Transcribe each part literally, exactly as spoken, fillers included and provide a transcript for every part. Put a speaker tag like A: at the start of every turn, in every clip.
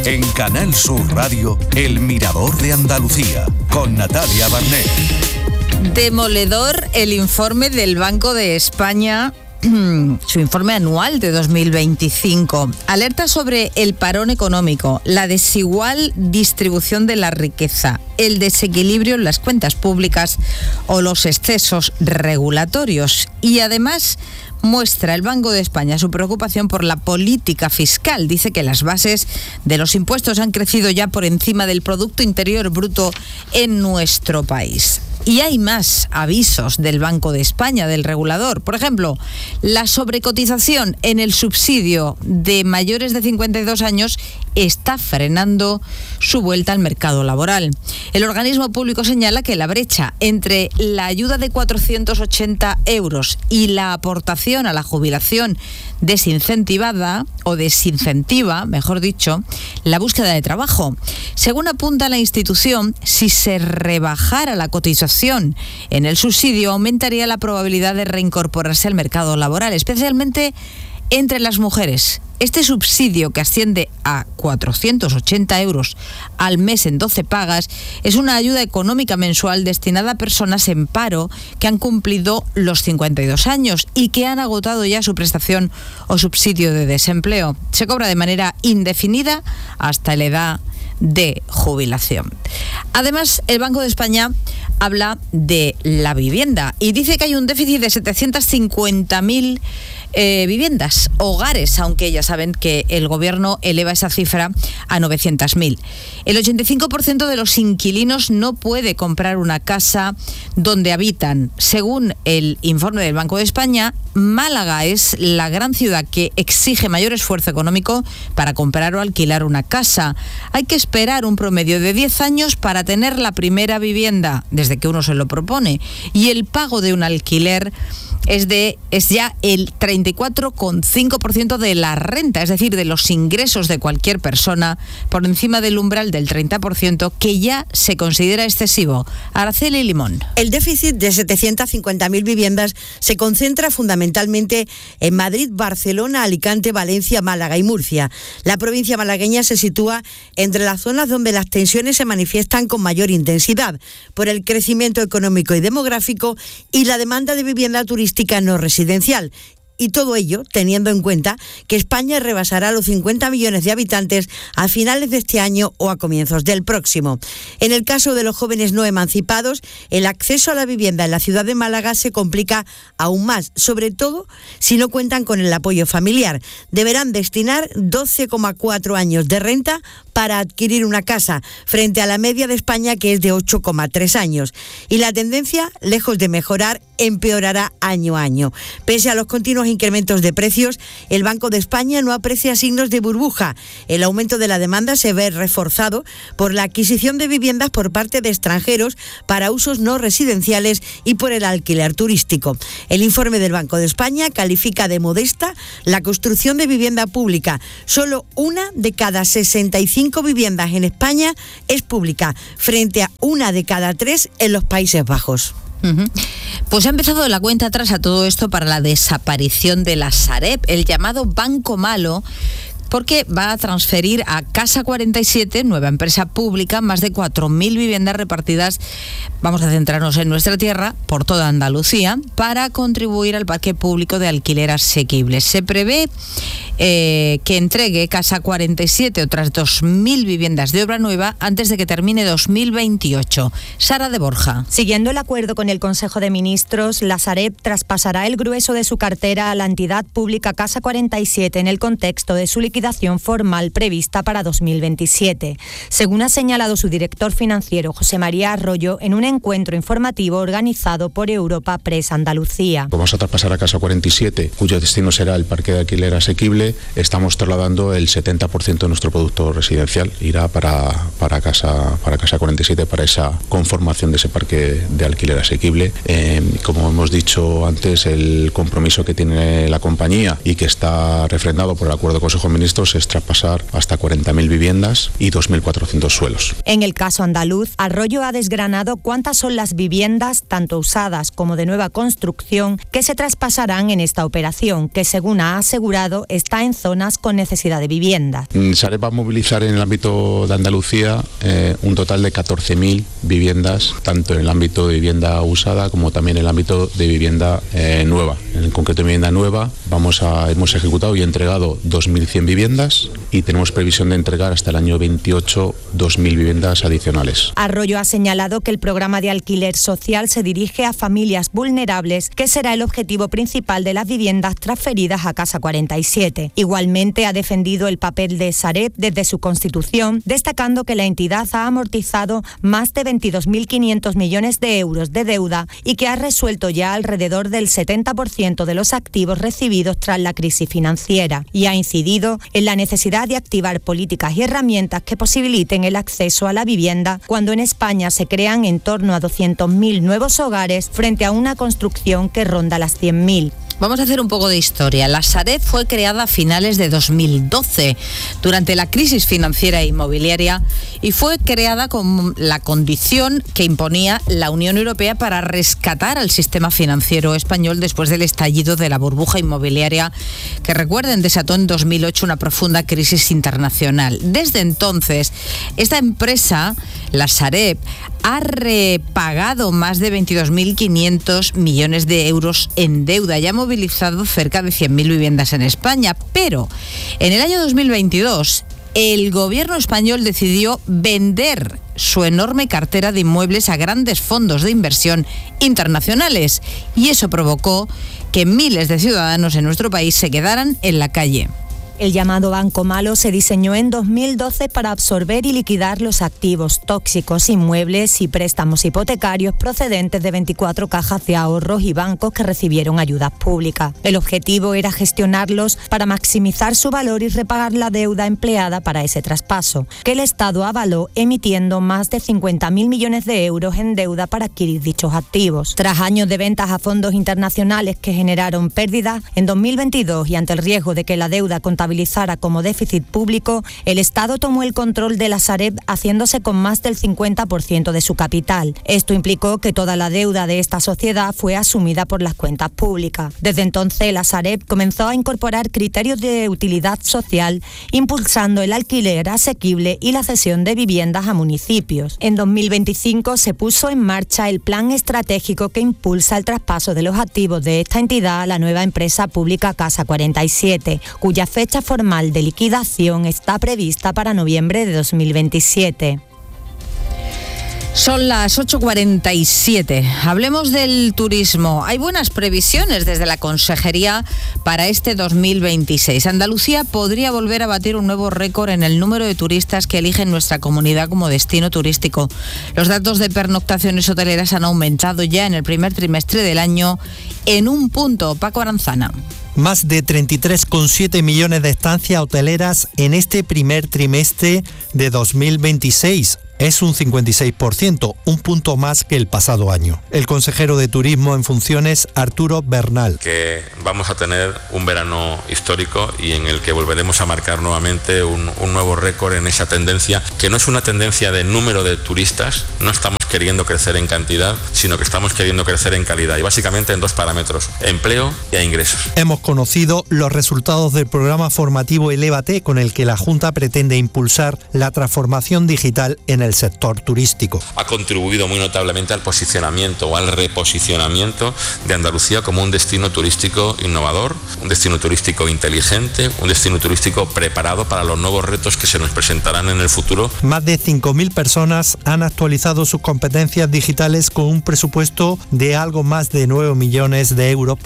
A: En Canal Sur Radio, El Mirador de Andalucía, con Natalia Barnett.
B: Demoledor el informe del Banco de España, su informe anual de dos mil veinticinco. Alerta sobre el parón económico, la desigual distribución de la riqueza, el desequilibrio en las cuentas públicas o los excesos regulatorios. Y además muestra el Banco de España su preocupación por la política fiscal. Dice que las bases de los impuestos han crecido ya por encima del Producto Interior Bruto en nuestro país. Y hay más avisos del Banco de España, del regulador. Por ejemplo, la sobrecotización en el subsidio de mayores de cincuenta y dos años está frenando su vuelta al mercado laboral. El organismo público señala que la brecha entre la ayuda de cuatrocientos ochenta euros y la aportación a la jubilación desincentivada o desincentiva, mejor dicho, la búsqueda de trabajo. Según apunta la institución, si se rebajara la cotización en el subsidio, aumentaría la probabilidad de reincorporarse al mercado laboral, especialmente entre las mujeres. Este subsidio, que asciende a cuatrocientos ochenta euros al mes en doce pagas, es una ayuda económica mensual destinada a personas en paro que han cumplido los cincuenta y dos años y que han agotado ya su prestación o subsidio de desempleo. Se cobra de manera indefinida hasta la edad de jubilación. Además, el Banco de España habla de la vivienda y dice que hay un déficit de setecientas cincuenta mil eh, viviendas, hogares, aunque ya saben que el gobierno eleva esa cifra a novecientas mil. El ochenta y cinco por ciento de los inquilinos no puede comprar una casa donde habitan. Según el informe del Banco de España, Málaga es la gran ciudad que exige mayor esfuerzo económico para comprar o alquilar una casa. Hay que esperar un promedio de diez años para tener la primera vivienda, desde que uno se lo propone, y el pago de un alquiler es de es ya el treinta y cuatro coma cinco por ciento de la renta, es decir, de los ingresos de cualquier persona, por encima del umbral del treinta por ciento, que ya se considera excesivo. Araceli Limón.
C: El déficit de setecientas cincuenta mil viviendas se concentra fundamentalmente en Madrid, Barcelona, Alicante, Valencia, Málaga y Murcia. La provincia malagueña se sitúa entre las zonas donde las tensiones se manifiestan con mayor intensidad por el crecimiento económico y demográfico y la demanda de vivienda turística no residencial. Y todo ello teniendo en cuenta que España rebasará los cincuenta millones de habitantes a finales de este año o a comienzos del próximo. En el caso de los jóvenes no emancipados, el acceso a la vivienda en la ciudad de Málaga se complica aún más, sobre todo si no cuentan con el apoyo familiar. Deberán destinar doce coma cuatro años de renta para adquirir una casa, frente a la media de España, que es de ocho coma tres años. Y la tendencia, lejos de mejorar, empeorará año a año. Pese a los continuos incrementos de precios, el Banco de España no aprecia signos de burbuja. El aumento de la demanda se ve reforzado por la adquisición de viviendas por parte de extranjeros para usos no residenciales y por el alquiler turístico. El informe del Banco de España califica de modesta la construcción de vivienda pública. Solo una de cada sesenta y cinco viviendas en España es pública, frente a una de cada tres en los Países Bajos.
B: Uh-huh. Pues ha empezado la cuenta atrás a todo esto para la desaparición de la Sareb, el llamado Banco Malo, porque va a transferir a Casa cuarenta y siete, nueva empresa pública, más de cuatro mil viviendas repartidas, vamos a centrarnos en nuestra tierra, por toda Andalucía, para contribuir al parque público de alquiler asequible. Se prevé eh, que entregue Casa cuarenta y siete otras dos mil viviendas de obra nueva antes de que termine dos mil veintiocho. Sara de Borja.
D: Siguiendo el acuerdo con el Consejo de Ministros, la Sareb traspasará el grueso de su cartera a la entidad pública Casa cuarenta y siete en el contexto de su liquidación formal prevista para dos mil veintisiete. Según ha señalado su director financiero, José María Arroyo, en un encuentro informativo organizado por Europa Press Andalucía.
E: Vamos a traspasar a Casa cuarenta y siete, cuyo destino será el parque de alquiler asequible. Estamos trasladando el setenta por ciento de nuestro producto residencial. Irá para, para, casa, para Casa cuarenta y siete, para esa conformación de ese parque de alquiler asequible. Eh, como hemos dicho antes, el compromiso que tiene la compañía y que está refrendado por el acuerdo Consejo de Ministros es traspasar hasta cuarenta mil viviendas y dos mil cuatrocientos suelos.
D: En el caso andaluz, Arroyo ha desgranado cuántas son las viviendas, tanto usadas como de nueva construcción, que se traspasarán en esta operación, que según ha asegurado está específica en zonas con necesidad de vivienda.
E: Sareb va a movilizar en el ámbito de Andalucía eh, un total de catorce mil viviendas, tanto en el ámbito de vivienda usada como también en el ámbito de vivienda eh, nueva. En concreto, en vivienda nueva vamos a, hemos ejecutado y entregado dos mil cien viviendas y tenemos previsión de entregar hasta el año veintiocho dos mil viviendas adicionales.
D: Arroyo ha señalado que el programa de alquiler social se dirige a familias vulnerables, que será el objetivo principal de las viviendas transferidas a Casa cuarenta y siete. Igualmente ha defendido el papel de Sareb desde su constitución, destacando que la entidad ha amortizado más de veintidós mil quinientos millones de euros de deuda y que ha resuelto ya alrededor del setenta por ciento de los activos recibidos tras la crisis financiera, y ha incidido en la necesidad de activar políticas y herramientas que posibiliten el acceso a la vivienda cuando en España se crean en torno a doscientos mil nuevos hogares frente a una construcción que ronda las cien mil.
B: Vamos a hacer un poco de historia. La Sareb fue creada a finales de dos mil doce, durante la crisis financiera e inmobiliaria, y fue creada con la condición que imponía la Unión Europea para rescatar al sistema financiero español después del estallido de la burbuja inmobiliaria que, recuerden, desató en dos mil ocho una profunda crisis internacional. Desde entonces, esta empresa, la Sareb, ha repagado más de veintidós mil quinientos millones de euros en deuda y ha movilizado cerca de cien mil viviendas en España. Pero en el año dos mil veintidós, el gobierno español decidió vender su enorme cartera de inmuebles a grandes fondos de inversión internacionales, y eso provocó que miles de ciudadanos en nuestro país se quedaran en la calle.
D: El llamado Banco Malo se diseñó en dos mil doce para absorber y liquidar los activos tóxicos, inmuebles y préstamos hipotecarios procedentes de veinticuatro cajas de ahorros y bancos que recibieron ayudas públicas. El objetivo era gestionarlos para maximizar su valor y repagar la deuda empleada para ese traspaso, que el Estado avaló emitiendo más de cincuenta mil millones de euros en deuda para adquirir dichos activos. Tras años de ventas a fondos internacionales que generaron pérdidas, en dos mil veintidós, y ante el riesgo de que la deuda contabilizara como déficit público, el Estado tomó el control de la Sareb, haciéndose con más del cincuenta por ciento de su capital. Esto implicó que toda la deuda de esta sociedad fue asumida por las cuentas públicas. Desde entonces, la Sareb comenzó a incorporar criterios de utilidad social, impulsando el alquiler asequible y la cesión de viviendas a municipios. En dos mil veinticinco se puso en marcha el plan estratégico que impulsa el traspaso de los activos de esta entidad a la nueva empresa pública Casa cuarenta y siete, cuya fecha formal de liquidación está prevista para noviembre de dos mil veintisiete.
B: Son las ocho cuarenta y siete. Hablemos del turismo. Hay buenas previsiones desde la Consejería para este dos mil veintiséis. Andalucía podría volver a batir un nuevo récord en el número de turistas que eligen nuestra comunidad como destino turístico. Los datos de pernoctaciones hoteleras han aumentado ya en el primer trimestre del año en un punto. Paco Aranzana.
F: Más de treinta y tres coma siete millones de estancias hoteleras en este primer trimestre de dos mil veintiséis. Es un cincuenta y seis por ciento, un punto más que el pasado año. El consejero de Turismo en funciones, Arturo Bernal.
G: Que vamos a tener un verano histórico y en el que volveremos a marcar nuevamente un, un nuevo récord en esa tendencia, que no es una tendencia de número de turistas, no estamos queriendo crecer en cantidad, sino que estamos queriendo crecer en calidad, y básicamente en dos parámetros: empleo e ingresos.
F: Hemos conocido los resultados del programa formativo Elévate, con el que la Junta pretende impulsar la transformación digital en el sector turístico.
G: Ha contribuido muy notablemente al posicionamiento o al reposicionamiento de Andalucía como un destino turístico innovador, un destino turístico inteligente, un destino turístico preparado para los nuevos retos que se nos presentarán en el futuro.
F: Más de cinco mil personas han actualizado sus competencias digitales con un presupuesto de algo más de nueve millones de euros.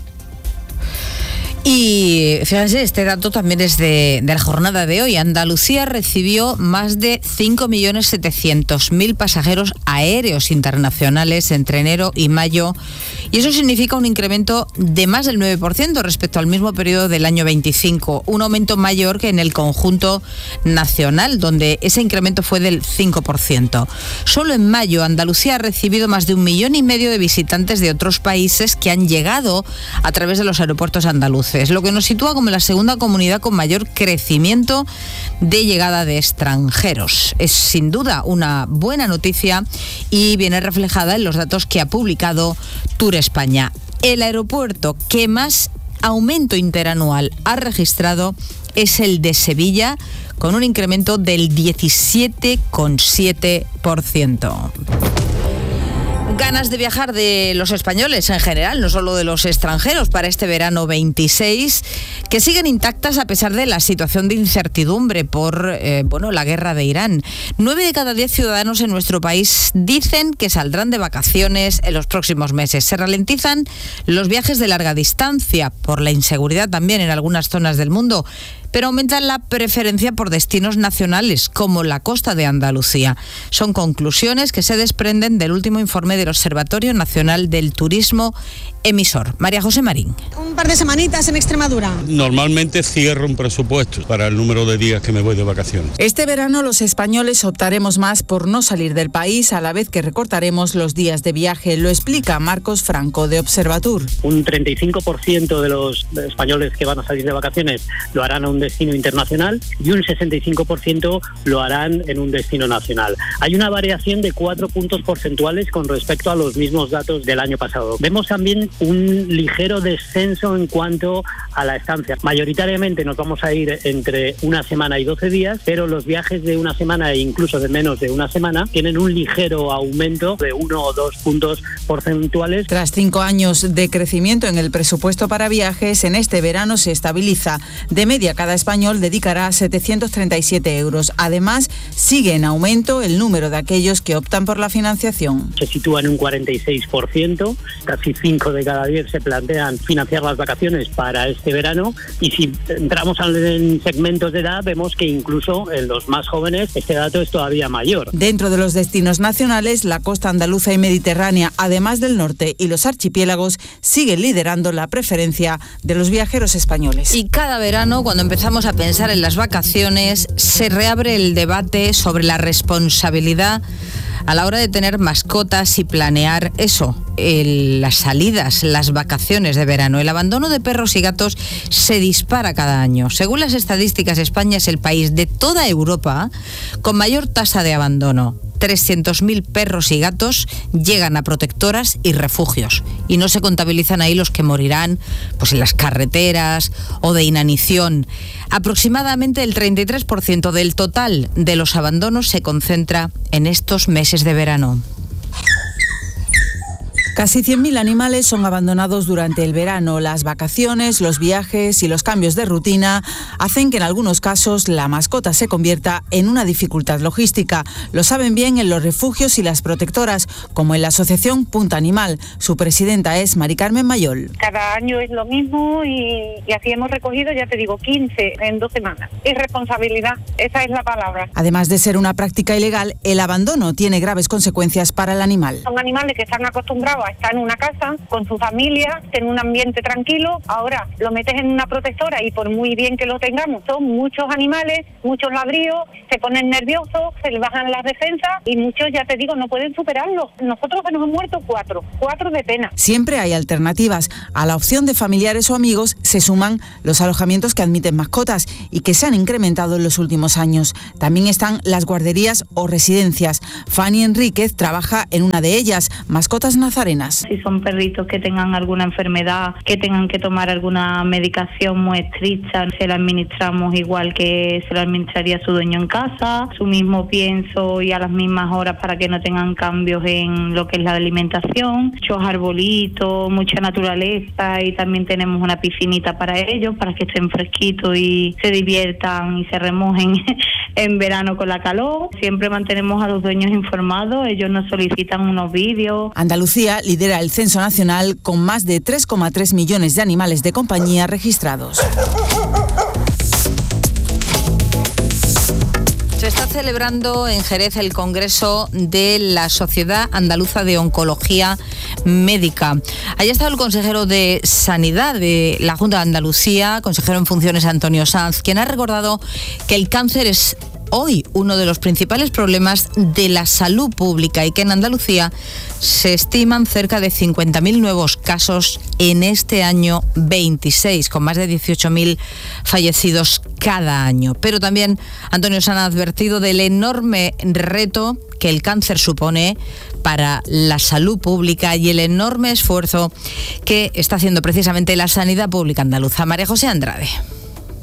B: Y fíjense, este dato también es de, de la jornada de hoy. Andalucía recibió más de cinco millones setecientos mil pasajeros aéreos internacionales entre enero y mayo, y eso significa un incremento de más del nueve por ciento respecto al mismo periodo del año veinticinco, un aumento mayor que en el conjunto nacional, donde ese incremento fue del cinco por ciento. Solo en mayo, Andalucía ha recibido más de un millón y medio de visitantes de otros países que han llegado a través de los aeropuertos andaluces, lo que nos sitúa como la segunda comunidad con mayor crecimiento de llegada de extranjeros. Es sin duda una buena noticia y viene reflejada en los datos que ha publicado Tour España. El aeropuerto que más aumento interanual ha registrado es el de Sevilla, con un incremento del diecisiete coma siete por ciento. Ganas de viajar de los españoles en general, no solo de los extranjeros, para este verano veintiséis, que siguen intactas a pesar de la situación de incertidumbre por eh, bueno, la guerra de Irán. Nueve de cada diez ciudadanos en nuestro país dicen que saldrán de vacaciones en los próximos meses. Se ralentizan los viajes de larga distancia por la inseguridad también en algunas zonas del mundo, pero aumenta la preferencia por destinos nacionales, como la costa de Andalucía. Son conclusiones que se desprenden del último informe del Observatorio Nacional del Turismo emisor. María José Marín.
H: Un par de semanitas en Extremadura.
I: Normalmente cierro un presupuesto para el número de días que me voy de vacaciones.
J: Este verano los españoles optaremos más por no salir del país, a la vez que recortaremos los días de viaje. Lo explica Marcos Franco, de Observatur.
K: Un treinta y cinco por ciento de los españoles que van a salir de vacaciones lo harán a un destino internacional y un sesenta y cinco por ciento lo harán en un destino nacional. Hay una variación de cuatro puntos porcentuales con respecto a los mismos datos del año pasado. Vemos también un ligero descenso en cuanto a la estancia. Mayoritariamente nos vamos a ir entre una semana y doce días, pero los viajes de una semana e incluso de menos de una semana tienen un ligero aumento de uno o dos puntos porcentuales.
J: Tras cinco años de crecimiento en el presupuesto para viajes, en este verano se estabiliza. De media, cada español dedicará setecientos treinta y siete euros. Además, sigue en aumento el número de aquellos que optan por la financiación.
K: Se sitúa en un cuarenta y seis por ciento, casi cinco de cada diez se plantean financiar las vacaciones para este verano, y si entramos en segmentos de edad vemos que incluso en los más jóvenes este dato es todavía mayor.
J: Dentro de los destinos nacionales, la costa andaluza y mediterránea, además del norte y los archipiélagos, siguen liderando la preferencia de los viajeros españoles.
B: Y cada verano, cuando empezamos a pensar en las vacaciones, se reabre el debate sobre la responsabilidad a la hora de tener mascotas y planear eso, el, las salidas, las vacaciones de verano. El abandono de perros y gatos se dispara cada año. Según las estadísticas, España es el país de toda Europa con mayor tasa de abandono. trescientos mil perros y gatos llegan a protectoras y refugios, y no se contabilizan ahí los que morirán pues en las carreteras o de inanición. Aproximadamente el treinta y tres por ciento del total de los abandonos se concentra en estos meses de verano.
J: Casi cien mil animales son abandonados durante el verano. Las vacaciones, los viajes y los cambios de rutina hacen que en algunos casos la mascota se convierta en una dificultad logística. Lo saben bien en los refugios y las protectoras, como en la asociación Punta Animal. Su presidenta es Mari Carmen Mayol.
L: Cada año es lo mismo y, y así hemos recogido, ya te digo, quince en dos semanas. Irresponsabilidad, esa es la palabra.
J: Además de ser una práctica ilegal, el abandono tiene graves consecuencias para el animal.
L: Son animales que están acostumbrados a estar en una casa con su familia, en un ambiente tranquilo. Ahora lo metes en una protectora y por muy bien que lo tengamos, son muchos animales, muchos ladrillos, se ponen nerviosos, se les bajan las defensas y muchos, ya te digo, no pueden superarlo. Nosotros se nos han muerto cuatro, cuatro de pena.
J: Siempre hay alternativas. A la opción de familiares o amigos se suman los alojamientos que admiten mascotas y que se han incrementado en los últimos años. También están las guarderías o residencias. Fanny Enríquez trabaja en una de ellas, Mascotas Nazarenas.
M: Si son perritos que tengan alguna enfermedad, que tengan que tomar alguna medicación muy estricta, se la administramos igual que se la administraría su dueño en casa, su mismo pienso y a las mismas horas para que no tengan cambios en lo que es la alimentación, muchos arbolitos, mucha naturaleza, y también tenemos una piscinita para ellos, para que estén fresquitos y se diviertan y se remojen en verano con la calor. Siempre mantenemos a los dueños informados, ellos nos solicitan unos vídeos.
J: Andalucía lidera el censo nacional con más de tres coma tres millones de animales de compañía registrados.
B: Se está celebrando en Jerez el Congreso de la Sociedad Andaluza de Oncología Médica. Allí ha estado el consejero de Sanidad de la Junta de Andalucía, consejero en funciones Antonio Sanz, quien ha recordado que el cáncer es hoy uno de los principales problemas de la salud pública y que en Andalucía se estiman cerca de cincuenta mil nuevos casos en este año veintiséis, con más de dieciocho mil fallecidos cada año. Pero también Antonio Sanz ha advertido del enorme reto que el cáncer supone para la salud pública y el enorme esfuerzo que está haciendo precisamente la sanidad pública andaluza. María José Andrade.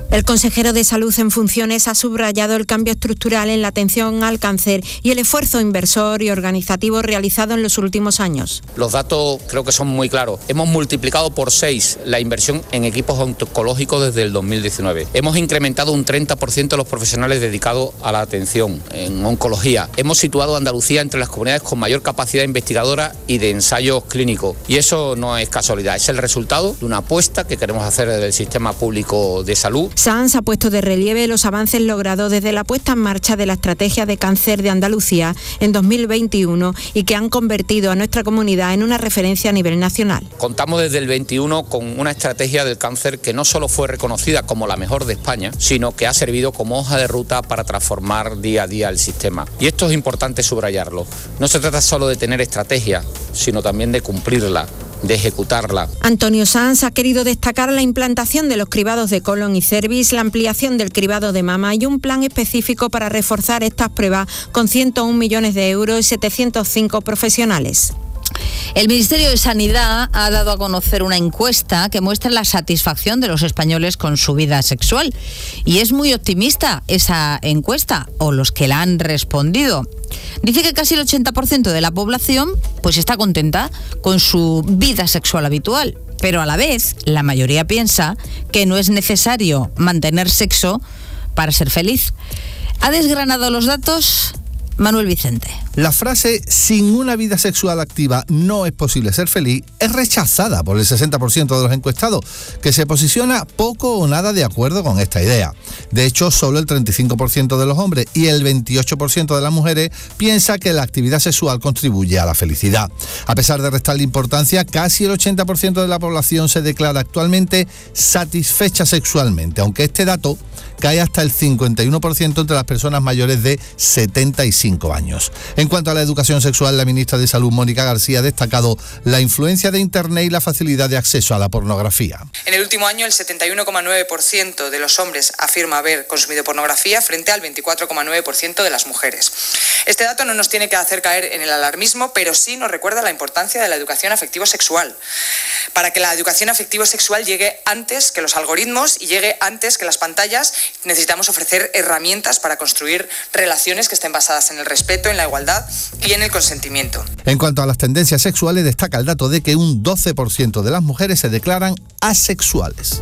D: El consejero de Salud en funciones ha subrayado el cambio estructural en la atención al cáncer y el esfuerzo inversor y organizativo realizado en los últimos años.
N: Los datos creo que son muy claros. Hemos multiplicado por seis la inversión en equipos oncológicos desde el dos mil diecinueve. Hemos incrementado un treinta por ciento los profesionales dedicados a la atención en oncología. Hemos situado a Andalucía entre las comunidades con mayor capacidad investigadora y de ensayos clínicos. Y eso no es casualidad, es el resultado de una apuesta que queremos hacer desde el sistema público de salud.
D: Sanz ha puesto de relieve los avances logrados desde la puesta en marcha de la estrategia de cáncer de Andalucía en dos mil veintiuno y que han convertido a nuestra comunidad en una referencia a nivel nacional.
N: Contamos desde el veintiuno con una estrategia del cáncer que no solo fue reconocida como la mejor de España, sino que ha servido como hoja de ruta para transformar día a día el sistema. Y esto es importante subrayarlo. No se trata solo de tener estrategia, sino también de cumplirla, de ejecutarla.
D: Antonio Sanz ha querido destacar la implantación de los cribados de colon y cervix, la ampliación del cribado de mama y un plan específico para reforzar estas pruebas con ciento un millones de euros y setecientos cinco profesionales.
B: El Ministerio de Sanidad ha dado a conocer una encuesta que muestra la satisfacción de los españoles con su vida sexual. Y es muy optimista esa encuesta, o los que la han respondido. Dice que casi el ochenta por ciento de la población pues está contenta con su vida sexual habitual. Pero a la vez, la mayoría piensa que no es necesario mantener sexo para ser feliz. Ha desgranado los datos Manuel Vicente.
O: La frase "sin una vida sexual activa no es posible ser feliz" es rechazada por el sesenta por ciento de los encuestados, que se posiciona poco o nada de acuerdo con esta idea. De hecho, solo el treinta y cinco por ciento de los hombres y el veintiocho por ciento de las mujeres piensa que la actividad sexual contribuye a la felicidad. A pesar de restarle importancia, casi el ochenta por ciento de la población se declara actualmente satisfecha sexualmente, aunque este dato cae hasta el cincuenta y uno por ciento entre las personas mayores de setenta y cinco años. En cuanto a la educación sexual, la ministra de Salud, Mónica García, ha destacado la influencia de Internet y la facilidad de acceso a la pornografía.
P: En el último año, el setenta y uno coma nueve por ciento de los hombres afirma haber consumido pornografía frente al veinticuatro coma nueve por ciento de las mujeres. Este dato no nos tiene que hacer caer en el alarmismo, pero sí nos recuerda la importancia de la educación afectivo-sexual. Para que la educación afectivo-sexual llegue antes que los algoritmos y llegue antes que las pantallas, necesitamos ofrecer herramientas para construir relaciones que estén basadas en el respeto, en la igualdad y en el consentimiento.
O: En cuanto a las tendencias sexuales, destaca el dato de que un doce por ciento de las mujeres se declaran asexuales.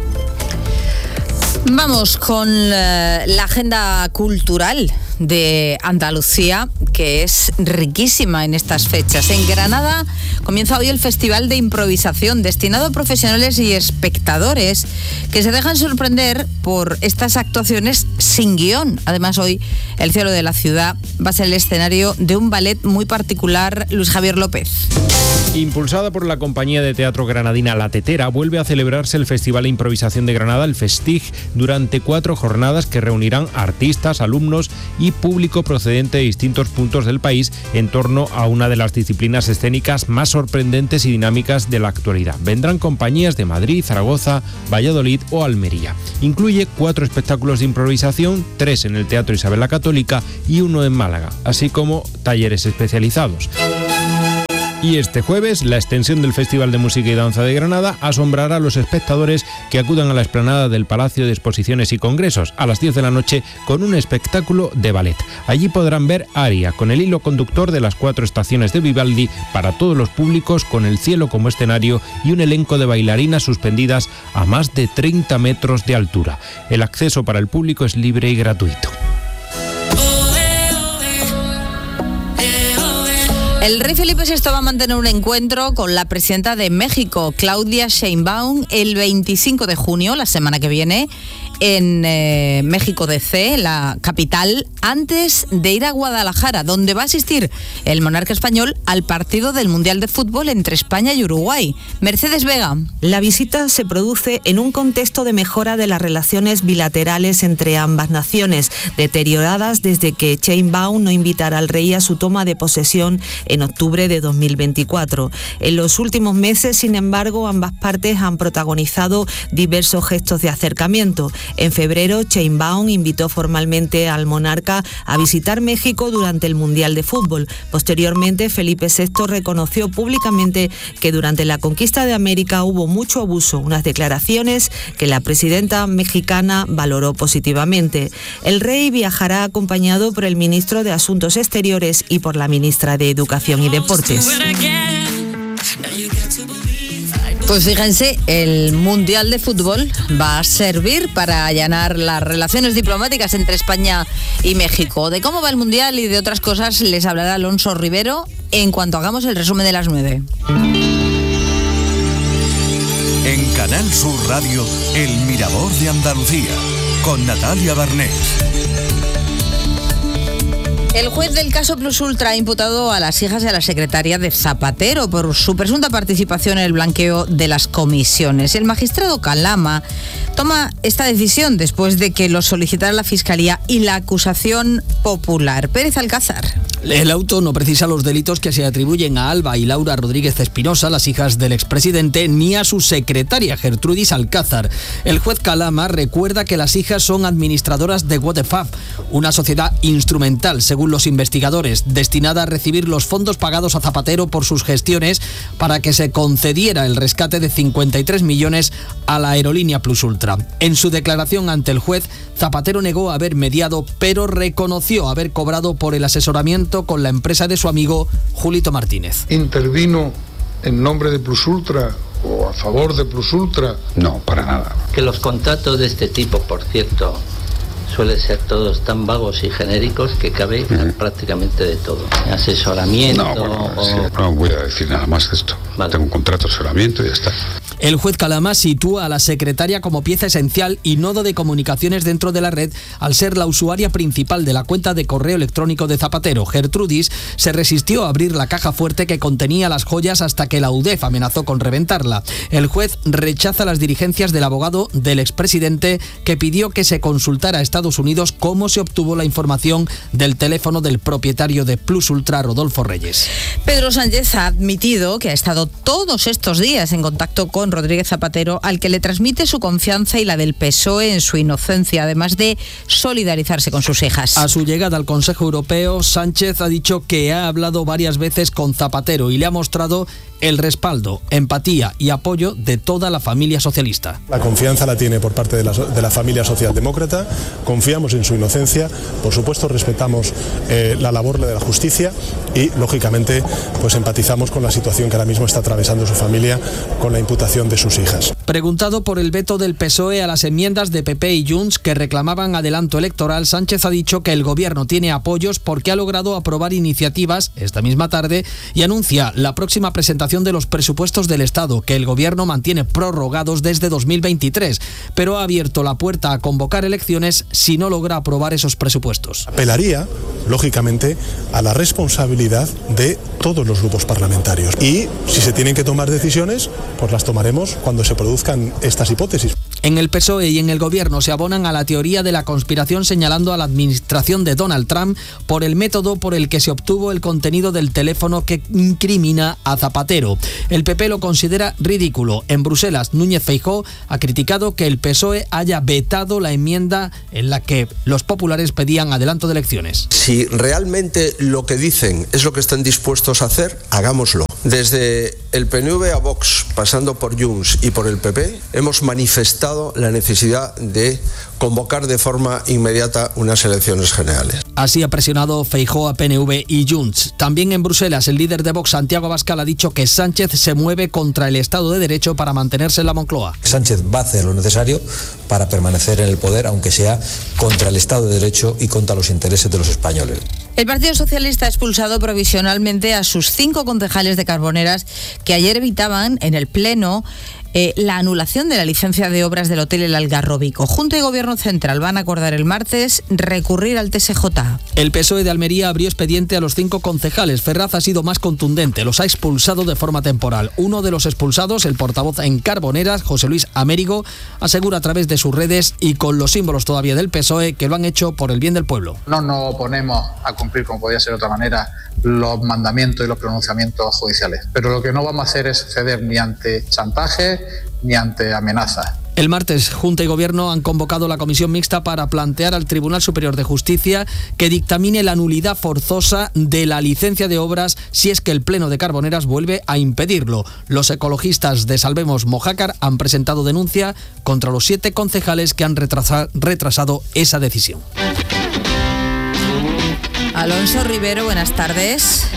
B: Vamos con la, la agenda cultural de Andalucía, que es riquísima en estas fechas. En Granada comienza hoy el Festival de Improvisación, destinado a profesionales y espectadores que se dejan sorprender por estas actuaciones sin guión. Además, hoy el cielo de la ciudad va a ser el escenario de un ballet muy particular. Luis Javier López.
Q: Impulsada por la compañía de teatro granadina La Tetera, vuelve a celebrarse el Festival de Improvisación de Granada, el Festig, durante cuatro jornadas que reunirán artistas, alumnos y público procedente de distintos puntos del país en torno a una de las disciplinas escénicas más sorprendentes y dinámicas de la actualidad. Vendrán compañías de Madrid, Zaragoza, Valladolid o Almería. Incluye cuatro espectáculos de improvisación, tres en el Teatro Isabel la Católica y uno en Málaga, así como talleres especializados. Y este jueves, la extensión del Festival de Música y Danza de Granada asombrará a los espectadores que acudan a la explanada del Palacio de Exposiciones y Congresos a las diez de la noche con un espectáculo de ballet. Allí podrán ver Aria, con el hilo conductor de las cuatro estaciones de Vivaldi para todos los públicos, con el cielo como escenario y un elenco de bailarinas suspendidas a más de treinta metros de altura. El acceso para el público es libre y gratuito.
B: El rey Felipe sexto va a mantener un encuentro con la presidenta de México, Claudia Sheinbaum, el veinticinco de junio, la semana que viene, en eh, México D C, la capital, antes de ir a Guadalajara, donde va a asistir el monarca español al partido del Mundial de Fútbol entre España y Uruguay. Mercedes Vega.
R: La visita se produce en un contexto de mejora de las relaciones bilaterales entre ambas naciones, deterioradas desde que Sheinbaum no invitara al rey a su toma de posesión en octubre de dos mil veinticuatro. En los últimos meses, sin embargo, ambas partes han protagonizado diversos gestos de acercamiento. En febrero, Sheinbaum invitó formalmente al monarca a visitar México durante el Mundial de Fútbol. Posteriormente, Felipe sexto reconoció públicamente que durante la conquista de América hubo mucho abuso, unas declaraciones que la presidenta mexicana valoró positivamente. El rey viajará acompañado por el ministro de Asuntos Exteriores y por la ministra de Educación y Deportes.
B: Pues fíjense, el Mundial de Fútbol va a servir para allanar las relaciones diplomáticas entre España y México. De cómo va el Mundial y de otras cosas les hablará Alonso Rivero en cuanto hagamos el resumen de las nueve.
A: En Canal Sur Radio, El Mirador de Andalucía, con Natalia Barnés.
B: El juez del caso Plus Ultra ha imputado a las hijas de la secretaria de Zapatero por su presunta participación en el blanqueo de las comisiones. El magistrado Calama toma esta decisión después de que lo solicitara la Fiscalía y la acusación popular. Pérez Alcázar.
S: El auto no precisa los delitos que se atribuyen a Alba y Laura Rodríguez Espinosa, las hijas del expresidente, ni a su secretaria, Gertrudis Alcázar. El juez Calama recuerda que las hijas son administradoras de WhatsApp, una sociedad instrumental, según los investigadores, destinada a recibir los fondos pagados a Zapatero por sus gestiones para que se concediera el rescate de cincuenta y tres millones a la aerolínea Plus Ultra. En su declaración ante el juez, Zapatero negó haber mediado, pero reconoció haber cobrado por el asesoramiento con la empresa de su amigo Julito Martínez.
T: ¿Intervino en nombre de Plus Ultra o a favor de Plus Ultra?
U: No, para nada.
V: Que los contratos de este tipo, por cierto, suelen ser todos tan vagos y genéricos que cabe uh-huh. prácticamente de todo. Asesoramiento...
U: No, bueno,
V: o...
U: sí, no voy a decir nada más de esto. Vale. Tengo un contrato de asesoramiento y ya está.
S: El juez Calama sitúa a la secretaria como pieza esencial y nodo de comunicaciones dentro de la red al ser la usuaria principal de la cuenta de correo electrónico de Zapatero. Gertrudis se resistió a abrir la caja fuerte que contenía las joyas hasta que la U D E F amenazó con reventarla. El juez rechaza las dirigencias del abogado del expresidente que pidió que se consultara a Estados Unidos cómo se obtuvo la información del teléfono del propietario de Plus Ultra, Rodolfo Reyes.
B: Pedro Sánchez ha admitido que ha estado todos estos días en contacto con Rodríguez Zapatero, al que le transmite su confianza y la del P S O E en su inocencia, además de solidarizarse con sus hijas.
S: A su llegada al Consejo Europeo, Sánchez ha dicho que ha hablado varias veces con Zapatero y le ha mostrado el respaldo, empatía y apoyo de toda la familia socialista.
W: La confianza la tiene por parte de la, de la familia socialdemócrata, confiamos en su inocencia, por supuesto respetamos eh, la labor de la justicia y, lógicamente, pues empatizamos con la situación que ahora mismo está atravesando su familia con la imputación de sus hijas.
S: Preguntado por el veto del P S O E a las enmiendas de P P y Junts que reclamaban adelanto electoral, Sánchez ha dicho que el gobierno tiene apoyos porque ha logrado aprobar iniciativas esta misma tarde y anuncia la próxima presentación de los presupuestos del Estado, que el gobierno mantiene prorrogados desde dos mil veintitrés, pero ha abierto la puerta a convocar elecciones si no logra aprobar esos presupuestos.
W: Apelaría, lógicamente, a la responsabilidad de todos los grupos parlamentarios y si se tienen que tomar decisiones, pues las tomaremos cuando se produzcan estas hipótesis.
S: En el P S O E y en el gobierno se abonan a la teoría de la conspiración señalando a la administración de Donald Trump por el método por el que se obtuvo el contenido del teléfono que incrimina a Zapatero. El P P lo considera ridículo. En Bruselas, Núñez Feijóo ha criticado que el P S O E haya vetado la enmienda en la que los populares pedían adelanto de elecciones.
X: Si realmente lo que dicen es lo que están dispuestos a hacer, hagámoslo. Desde el P N V a Vox, pasando por Junts y por el P P, hemos manifestado la necesidad de convocar de forma inmediata unas elecciones generales.
S: Así ha presionado Feijóo a P N V y Junts. También en Bruselas, el líder de Vox, Santiago Abascal, ha dicho que Sánchez se mueve contra el Estado de Derecho para mantenerse en la Moncloa.
Y: Sánchez va a hacer lo necesario para permanecer en el poder, aunque sea contra el Estado de Derecho y contra los intereses de los españoles.
B: El Partido Socialista ha expulsado provisionalmente a sus cinco concejales de Carboneras que ayer evitaban en el Pleno eh, la anulación de la licencia de obras del Hotel El Algarrobico. Junta y Gobierno Central van a acordar el martes recurrir al T S J.
S: El P S O E de Almería abrió expediente a los cinco concejales. Ferraz ha sido más contundente, los ha expulsado de forma temporal. Uno de los expulsados, el portavoz en Carboneras, José Luis Amérigo, asegura a través de sus redes y con los símbolos todavía del P S O E que lo han hecho por el bien del pueblo.
Z: No nos oponemos a cumplir, como podía ser de otra manera, los mandamientos y los pronunciamientos judiciales. Pero lo que no vamos a hacer es ceder ni ante chantaje ni ante amenazas.
S: El martes, Junta y Gobierno han convocado la comisión mixta para plantear al Tribunal Superior de Justicia que dictamine la nulidad forzosa de la licencia de obras si es que el Pleno de Carboneras vuelve a impedirlo. Los ecologistas de Salvemos Mojácar han presentado denuncia contra los siete concejales que han retrasa- retrasado esa decisión.
B: Alonso Rivero, buenas tardes.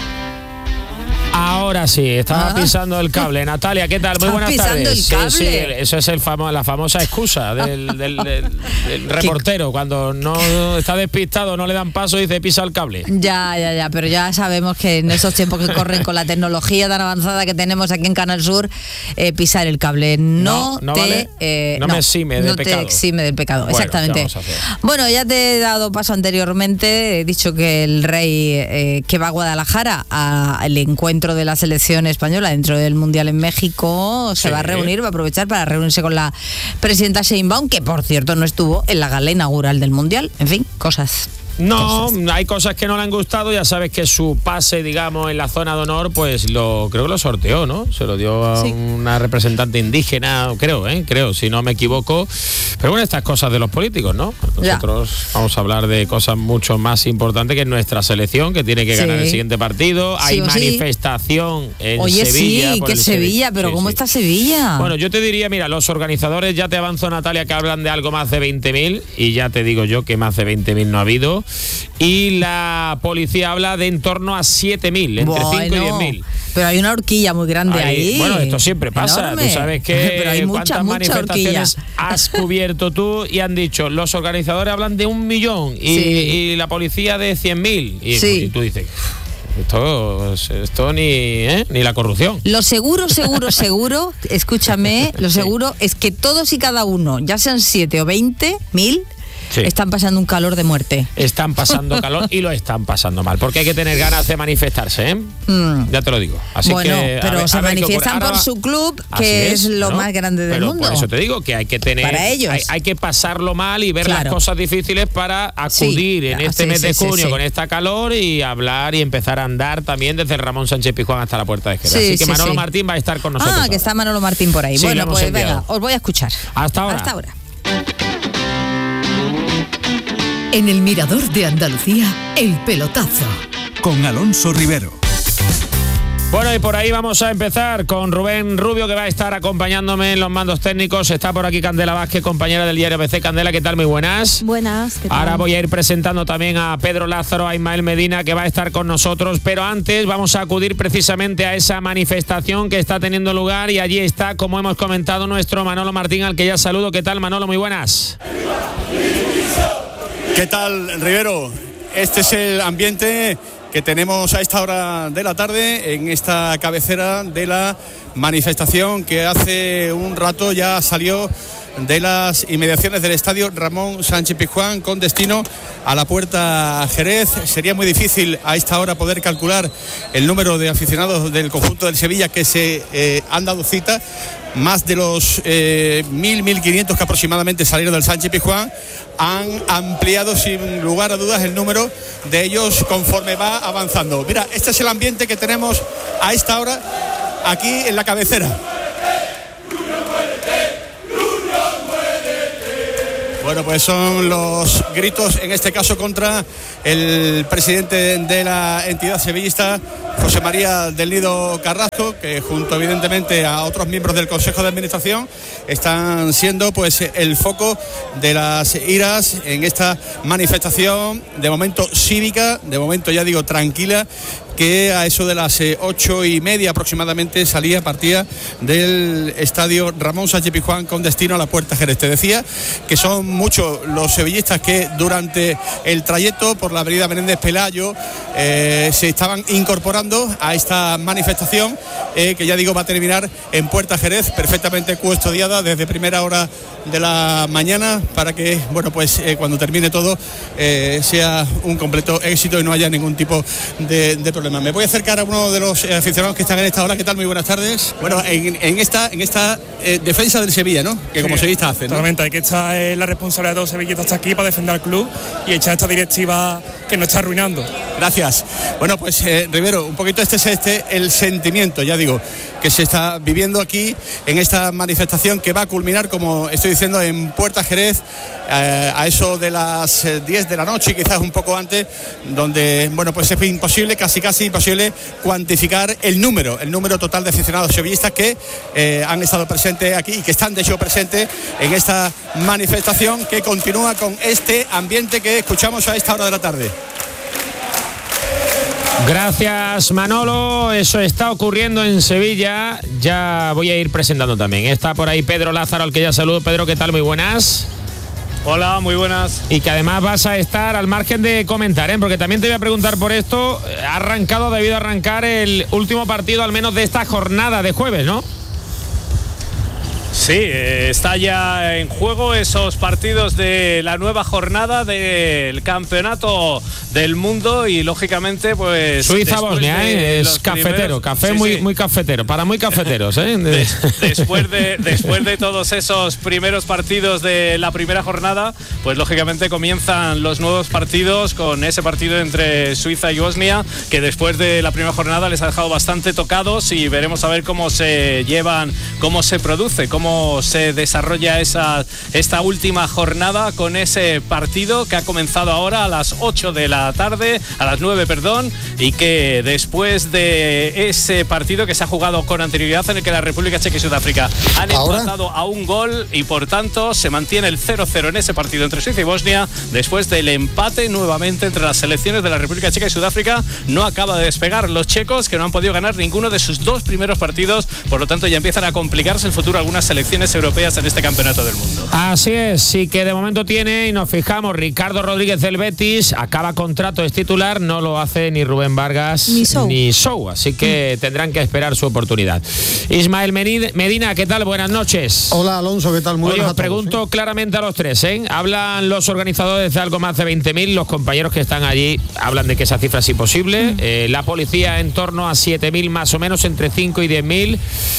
C: Ahora sí, estaba ah. pisando el cable. Natalia, ¿qué tal? Muy buenas
B: pisando
C: tardes.
B: El cable?
C: Sí, sí, eso es el famo- la famosa excusa del, del, del, del reportero. Cuando no está despistado, no le dan paso y dice pisa el cable.
B: Ya, ya, ya, pero ya sabemos que en esos tiempos que corren con la tecnología tan avanzada que tenemos aquí en Canal Sur, eh, pisar el cable no,
C: no, no
B: te...
C: Vale.
B: Eh,
C: no, no me exime del
B: no
C: pecado.
B: te exime del pecado,
C: Bueno,
B: exactamente. Bueno, ya te he dado paso anteriormente, he dicho que el rey eh, que va a Guadalajara al encuentro de la selección española dentro del Mundial en México se sí. va a reunir, va a aprovechar para reunirse con la presidenta Sheinbaum, que por cierto no estuvo en la gala inaugural del Mundial. En fin, cosas.
C: No, hay cosas que no le han gustado. Ya sabes que su pase, digamos, en la zona de honor, pues lo creo que lo sorteó, ¿no? Se lo dio a sí. una representante indígena, creo, ¿eh? Creo, si no me equivoco. Pero bueno, estas cosas de los políticos, ¿no? Nosotros ya. vamos a hablar de cosas mucho más importantes que nuestra selección, que tiene que ganar sí. el siguiente partido. Sí, hay manifestación sí. en
B: Oye,
C: Sevilla.
B: Oye, sí, que Sevilla, Sevilla, pero sí, ¿cómo sí. está Sevilla?
C: Bueno, yo te diría, mira, los organizadores, ya te avanzó, Natalia, que hablan de algo más de veinte mil, y ya te digo yo que más de veinte mil no ha habido. Y la policía habla de en torno a siete mil, entre bueno, cinco y diez mil.
B: Pero hay una horquilla muy grande ahí.
C: ahí. Bueno, esto siempre pasa.
B: Enorme.
C: Tú sabes que
B: pero hay mucha,
C: cuántas
B: mucha
C: manifestaciones
B: horquilla.
C: has cubierto tú, y han dicho, los organizadores hablan de un millón y, sí. y la policía de cien mil. Y, sí. y tú dices... Esto, esto ni, ¿eh? ni la corrupción.
B: Lo seguro, seguro, seguro, escúchame, lo seguro sí. es que todos y cada uno, ya sean siete o veinte mil, sí. están pasando un calor de muerte.
C: Están pasando calor y lo están pasando mal, porque hay que tener ganas de manifestarse, ¿eh? Mm. Ya te lo digo. Así
B: bueno,
C: que,
B: pero
C: ver,
B: se manifiestan por su club, que es, es lo ¿no? más grande del
C: pero
B: mundo.
C: Por eso te digo que hay que tener...
B: Para ellos.
C: Hay, hay que pasarlo mal y ver claro. las cosas difíciles para acudir sí. en este sí, mes sí, de junio sí, sí. con esta calor y hablar y empezar a andar también desde el Ramón Sánchez Pizjuán hasta la Puerta de Jerez. Sí, Así que sí, Manolo sí. Martín va a estar con nosotros.
B: Ah, que está Manolo Martín por ahí.
C: Sí,
B: bueno, pues venga, os voy a escuchar.
C: Hasta ahora.
B: Hasta ahora.
E: En el Mirador de Andalucía, el pelotazo.
A: Con Alonso Rivero.
C: Bueno, y por ahí vamos a empezar con Rubén Rubio, que va a estar acompañándome en los mandos técnicos. Está por aquí Candela Vázquez, compañera del diario A B C. Candela, ¿qué tal? Muy buenas.
F: Buenas, ¿qué tal?
C: Ahora voy a ir presentando también a Pedro Lázaro, a Ismael Medina, que va a estar con nosotros. Pero antes vamos a acudir precisamente a esa manifestación que está teniendo lugar. Y allí está, como hemos comentado, nuestro Manolo Martín, al que ya saludo. ¿Qué tal, Manolo? Muy buenas.
G: ¿Qué tal, Rivero? Este es el ambiente que tenemos a esta hora de la tarde en esta cabecera de la manifestación que hace un rato ya salió de las inmediaciones del estadio Ramón Sánchez Pizjuán con destino a la Puerta Jerez. Sería muy difícil a esta hora poder calcular el número de aficionados del conjunto del Sevilla que se eh, han dado cita. Más de los eh, mil, mil quinientos que aproximadamente salieron del Sánchez Pizjuán han ampliado sin lugar a dudas el número de ellos conforme va avanzando. Mira, este es el ambiente que tenemos a esta hora aquí en la cabecera. Bueno, pues son los gritos, en este caso contra el presidente de la entidad sevillista, José María del Nido Carrasco, que junto evidentemente a otros miembros del Consejo de Administración están siendo pues el foco de las iras en esta manifestación, de momento cívica, de momento ya digo tranquila, que a eso de las eh, ocho y media aproximadamente salía, partía del estadio Ramón Sánchez Pizjuán con destino a la Puerta Jerez. Te decía que son muchos los sevillistas que durante el trayecto por la avenida Menéndez Pelayo eh, se estaban incorporando a esta manifestación eh, que ya digo va a terminar en Puerta Jerez, perfectamente custodiada desde primera hora de la mañana para que, bueno, pues eh, cuando termine todo eh, sea un completo éxito y no haya ningún tipo de, de problema. Me voy a acercar a uno de los eh, aficionados que están en esta hora. ¿Qué tal? Muy buenas tardes. Bueno, en, en esta, en esta eh, defensa del Sevilla, ¿no? Que sí, como sevillista hace, ¿no?
H: Totalmente, hay que echar eh, la responsabilidad de todos los sevillistas hasta aquí para defender al club y echar esta directiva que nos está arruinando.
G: Gracias. Bueno, pues eh, Rivero, un poquito este es este el sentimiento, ya digo, que se está viviendo aquí en esta manifestación que va a culminar, como estoy estoy diciendo, en Puerta Jerez, eh, a eso de las diez de la noche, quizás un poco antes, donde, bueno, pues es imposible, casi casi imposible cuantificar el número, el número total de aficionados sevillistas que eh, han estado presentes aquí y que están de hecho presentes en esta manifestación que continúa con este ambiente que escuchamos a esta hora de la tarde.
C: Gracias, Manolo. Eso está ocurriendo en Sevilla. Ya voy a ir presentando también. Está por ahí Pedro Lázaro, al que ya saludo. Pedro, ¿qué tal? Muy buenas.
F: Hola, muy buenas.
C: Y que además vas a estar al margen de comentar, ¿eh? Porque también te voy a preguntar por esto. Ha arrancado, debido a arrancar el último partido, al menos de esta jornada de jueves, ¿no?
F: Sí, eh, está ya en juego esos partidos de la nueva jornada del Campeonato del Mundo y lógicamente pues
C: Suiza-Bosnia,
F: de
C: ¿eh? Es cafetero,
F: primeros,
C: café
F: sí,
C: muy
F: sí.
C: muy cafetero, para muy cafeteros, ¿eh?
F: De, después de después de todos esos primeros partidos de la primera jornada, pues lógicamente comienzan los nuevos partidos con ese partido entre Suiza y Bosnia, que después de la primera jornada les ha dejado bastante tocados y veremos a ver cómo se llevan, cómo se produce, cómo cómo se desarrolla esa, esta última jornada con ese partido que ha comenzado ahora a las ocho de la tarde, a las nueve, perdón, y que después de ese partido que se ha jugado con anterioridad en el que la República Checa y Sudáfrica han empatado a un gol y por tanto se mantiene el cero cero en ese partido entre Suiza y Bosnia, después del empate nuevamente entre las selecciones de la República Checa y Sudáfrica. No acaba de despegar los checos, que no han podido ganar ninguno de sus dos primeros partidos, por lo tanto ya empiezan a complicarse el futuro algunas selecciones europeas en este Campeonato del Mundo.
C: Así es, sí que de momento tiene, y nos fijamos, Ricardo Rodríguez del Betis, acaba contrato, es titular, no lo hace ni Rubén Vargas
B: ni Sou,
C: ni Sou así que mm. tendrán que esperar su oportunidad. Ismael Medina, ¿qué tal? Buenas noches.
I: Hola Alonso, ¿qué tal? Muy
C: Oye,
I: buenas
C: os pregunto
I: todos, ¿eh?
C: claramente a los tres, ¿eh? Hablan los organizadores de algo más de veinte mil, los compañeros que están allí hablan de que esa cifra es imposible, mm. eh, la policía en torno a siete mil más o menos, entre cinco y diez mil.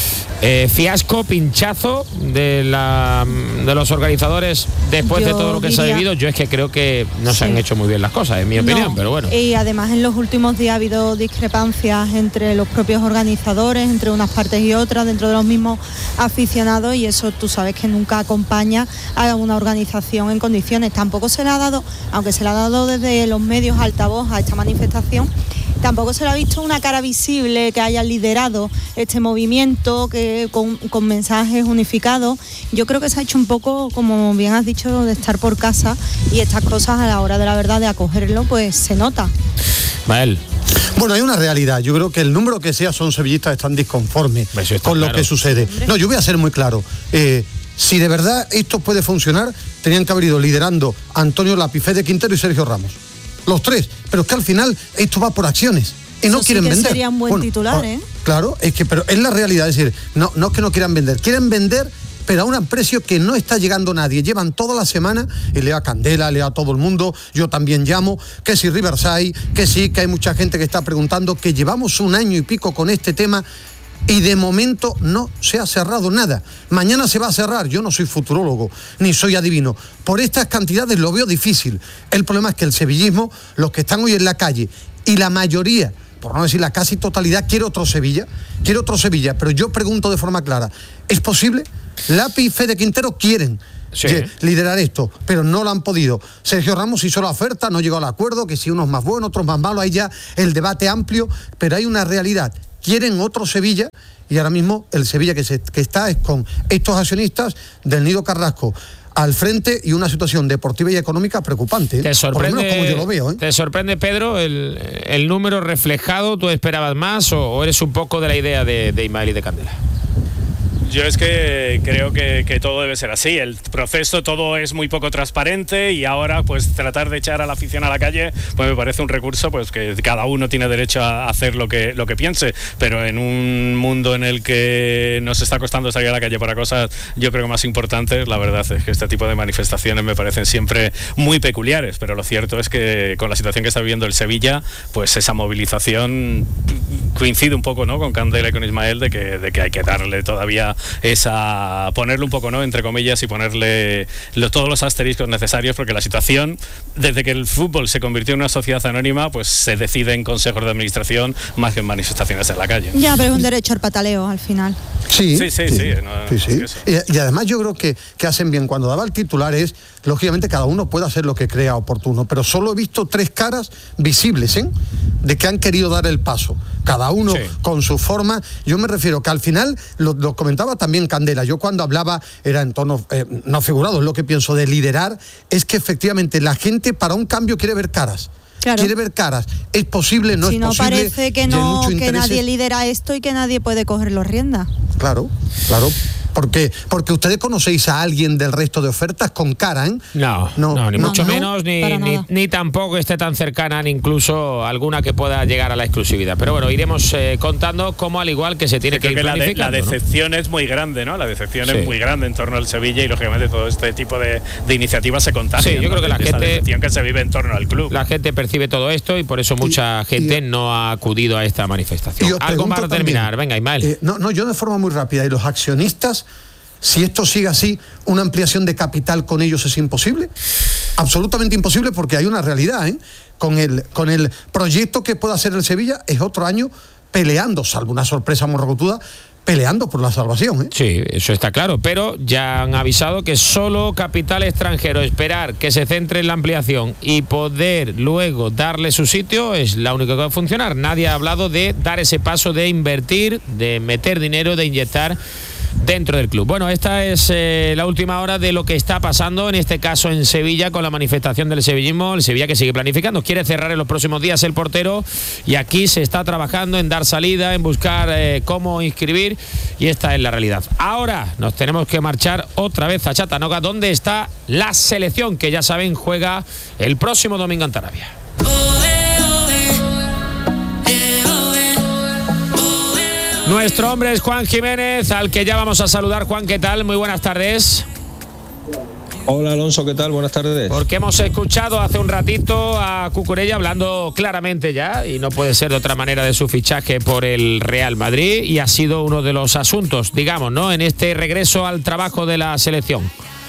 C: Eh, fiasco, pinchazo de, la, de los organizadores después yo de todo lo que diría, se ha vivido. Yo es que creo que no sí. se han hecho muy bien las cosas, en mi opinión, no, pero bueno.
J: Y además en los últimos días ha habido discrepancias entre los propios organizadores, entre unas partes y otras, dentro de los mismos aficionados, y eso tú sabes que nunca acompaña a una organización en condiciones. Tampoco se le ha dado, aunque se le ha dado desde los medios altavoz a esta manifestación, tampoco se le ha visto una cara visible que haya liderado este movimiento que con, con mensajes unificados. Yo creo que se ha hecho un poco, como bien has dicho, de estar por casa, y estas cosas a la hora de la verdad de acogerlo pues se nota.
C: Mael.
I: Bueno, hay una realidad. Yo creo que el número que sea son sevillistas están disconformes con lo claro. que sucede. No, yo voy a ser muy claro. Eh, si de verdad esto puede funcionar, tenían que haber ido liderando Antonio Lapifé de Quintero y Sergio Ramos. Los tres, pero es que al final esto va por acciones y no
J: Eso
I: quieren
J: sí que
I: vender.
J: Sería un buen bueno, titular, ¿eh?
I: Claro, es que, pero es la realidad, es decir, no, no es que no quieran vender, quieren vender, pero a un precio que no está llegando nadie. Llevan toda la semana, y lea Candela, lea a todo el mundo, yo también llamo, que si Riverside, que sí, que hay mucha gente que está preguntando, que llevamos un año y pico con este tema. Y de momento no se ha cerrado nada. Mañana se va a cerrar. Yo no soy futurólogo, ni soy adivino. Por estas cantidades lo veo difícil. El problema es que el sevillismo, los que están hoy en la calle, y la mayoría, por no decir la casi totalidad, quiere otro Sevilla, quiere otro Sevilla. Pero yo pregunto de forma clara, ¿es posible? Lapi y Fede Quintero quieren sí. liderar esto, pero no lo han podido. Sergio Ramos hizo la oferta, no llegó al acuerdo, que si unos más buenos, otros más malos, hay ya el debate amplio, pero hay una realidad. Quieren otro Sevilla, y ahora mismo el Sevilla que, se, que está es con estos accionistas del Nido Carrasco al frente, y una situación deportiva y económica preocupante, ¿eh?
C: Te sorprende,
I: por lo menos como yo lo veo, ¿eh?
C: ¿Te sorprende, Pedro, el, el número reflejado? ¿Tú esperabas más o, o eres un poco de la idea de, de Ismael y de Candela?
F: Yo es que creo que, que todo debe ser así. El proceso, todo es muy poco transparente, y ahora pues tratar de echar a la afición a la calle pues me parece un recurso, pues que cada uno tiene derecho a hacer lo que, lo que piense, pero en un mundo en el que nos está costando salir a la calle para cosas, yo creo que más importantes, la verdad es que este tipo de manifestaciones me parecen siempre muy peculiares, pero lo cierto es que con la situación que está viviendo el Sevilla, pues esa movilización coincide un poco, ¿no?, con Candela y con Ismael, de que, de que hay que darle todavía esa, ponerle un poco, ¿no?, entre comillas, y ponerle lo, todos los asteriscos necesarios, porque la situación, desde que el fútbol se convirtió en una sociedad anónima, pues se decide en consejos de administración más que en manifestaciones en la calle.
J: Ya, pero es un derecho al pataleo al final.
I: Sí,
F: sí, sí.
I: sí,
F: sí, no,
I: sí, sí.
F: no es
I: Y, y además yo creo que, que hacen bien. Cuando daba el titular es, lógicamente cada uno puede hacer lo que crea oportuno, pero solo he visto tres caras visibles, ¿eh?, de que han querido dar el paso. Cada uno sí. con su forma. Yo me refiero que al final, lo, lo comentaba también Candela, yo cuando hablaba era en tono eh, no figurado, es lo que pienso de liderar, es que efectivamente la gente para un cambio quiere ver caras. Claro. Quiere ver caras. ¿Es posible? ¿No
J: si
I: es
J: no
I: posible?
J: Parece que no, que nadie lidera esto y que nadie puede coger los riendas.
I: Claro, claro. Porque, porque ustedes conocéis a alguien del resto de ofertas con cara, ¿eh?
C: No, no, no ni no, mucho no, menos, ni, ni, ni tampoco esté tan cercana, ni incluso alguna que pueda llegar a la exclusividad. Pero bueno, iremos eh, contando cómo, al igual que se tiene sí, que ir que planificando.
F: La, de, la decepción, ¿no?, es muy grande, ¿no? La decepción sí. es muy grande en torno al Sevilla y, lógicamente, todo este tipo de, de iniciativas se contagian.
C: Sí, yo creo que la
F: de
C: gente...
F: Esa decepción que se vive en torno al club.
C: La gente percibe todo esto y por eso mucha y, gente y, no ha acudido a esta manifestación. Algo más para terminar. Venga, Ismael.
I: Eh, no, no, yo de forma muy rápida. ¿Y los accionistas? Si esto sigue así, ¿una ampliación de capital con ellos es imposible? Absolutamente imposible, porque hay una realidad, ¿eh? Con el, con el proyecto que pueda hacer el Sevilla, es otro año peleando, salvo una sorpresa morrocotuda, peleando por la salvación, ¿eh?
C: Sí, eso está claro, pero ya han avisado que solo capital extranjero, esperar que se centre en la ampliación y poder luego darle su sitio es la única que va a funcionar. Nadie ha hablado de dar ese paso de invertir, de meter dinero, de inyectar dentro del club. Bueno, esta es eh, la última hora de lo que está pasando, en este caso en Sevilla, con la manifestación del sevillismo. El Sevilla que sigue planificando, quiere cerrar en los próximos días el portero, y aquí se está trabajando en dar salida, en buscar eh, cómo inscribir, y esta es la realidad. Ahora nos tenemos que marchar otra vez a Chattanooga, donde está la selección, que ya saben juega el próximo domingo en Tarabia. Nuestro hombre es Juan Jiménez, al que ya vamos a saludar. Juan, ¿qué tal? Muy buenas tardes.
D: Hola Alonso, ¿qué tal? Buenas tardes.
C: Porque hemos escuchado hace un ratito a Cucurella hablando claramente ya, y no puede ser de otra manera, de su fichaje por el Real Madrid, y ha sido uno de los asuntos, digamos, ¿no?, en este regreso al trabajo de la selección.